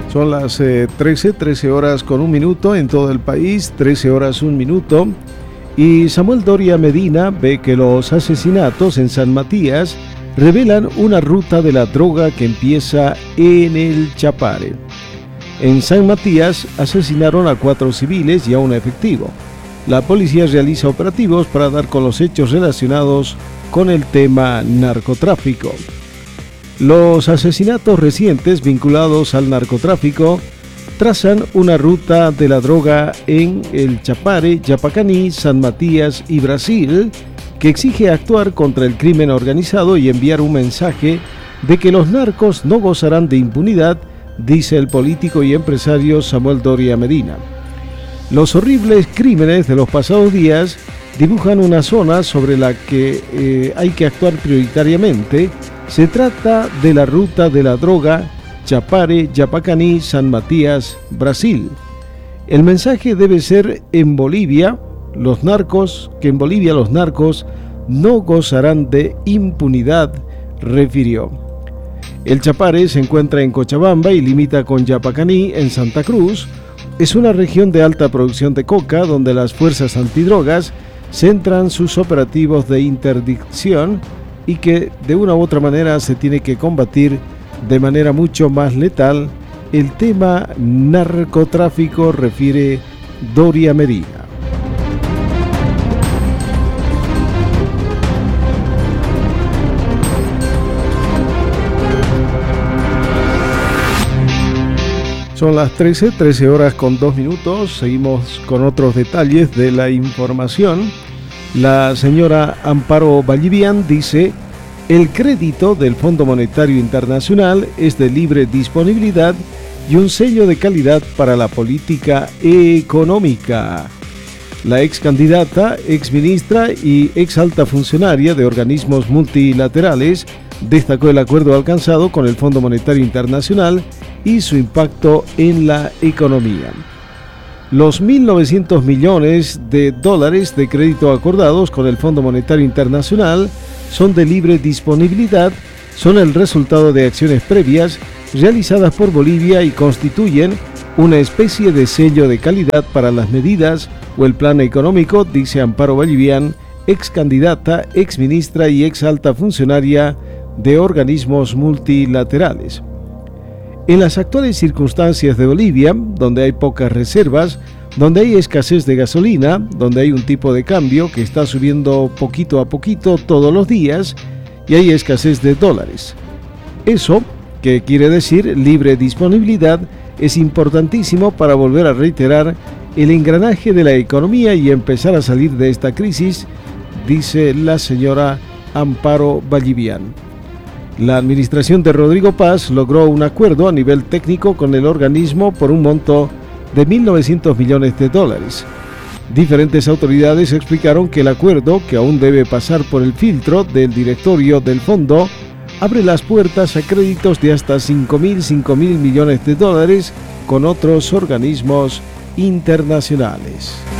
Son las 13 horas con un minuto en todo el país, 13 horas un minuto. Y Samuel Doria Medina ve que los asesinatos en San Matías revelan una ruta de la droga que empieza en el Chapare. En San Matías asesinaron a 4 civiles y a un efectivo. La policía realiza operativos para dar con los hechos relacionados con el tema narcotráfico. Los asesinatos recientes vinculados al narcotráfico trazan una ruta de la droga en el Chapare, Yapacaní, San Matías y Brasil, que exige actuar contra el crimen organizado y enviar un mensaje de que los narcos no gozarán de impunidad, dice el político y empresario Samuel Doria Medina. Los horribles crímenes de los pasados días dibujan una zona sobre la que hay que actuar prioritariamente. Se trata de la ruta de la droga Chapare, Yapacaní, San Matías, Brasil. El mensaje debe ser en Bolivia, los narcos no gozarán de impunidad, refirió. El Chapare se encuentra en Cochabamba y limita con Yapacaní en Santa Cruz. Es una región de alta producción de coca donde las fuerzas antidrogas centran sus operativos de interdicción y que de una u otra manera se tiene que combatir de manera mucho más letal el tema narcotráfico, refiere Doria Medina. Son las 13 horas con 2 minutos. Seguimos con otros detalles de la información. La señora Amparo Vallivian dice: el crédito del Fondo Monetario Internacional es de libre disponibilidad y un sello de calidad para la política económica. La ex candidata, ex ministra y ex alta funcionaria de organismos multilaterales destacó el acuerdo alcanzado con el Fondo Monetario Internacional y su impacto en la economía. Los 1.900 millones de dólares de crédito acordados con el Fondo Monetario Internacional son de libre disponibilidad, son el resultado de acciones previas realizadas por Bolivia y constituyen una especie de sello de calidad para las medidas o el plan económico, dice Amparo Vallivian, ex candidata, ex ministra y ex alta funcionaria de organismos multilaterales. En las actuales circunstancias de Bolivia, donde hay pocas reservas, donde hay escasez de gasolina, donde hay un tipo de cambio que está subiendo poquito a poquito todos los días y hay escasez de dólares. Eso, que quiere decir libre disponibilidad, es importantísimo para volver a reiterar el engranaje de la economía y empezar a salir de esta crisis, dice la señora Amparo Vallivian. La administración de Rodrigo Paz logró un acuerdo a nivel técnico con el organismo por un monto de 1.900 millones de dólares. Diferentes autoridades explicaron que el acuerdo, que aún debe pasar por el filtro del directorio del fondo, abre las puertas a créditos de hasta 5.000 millones de dólares con otros organismos internacionales.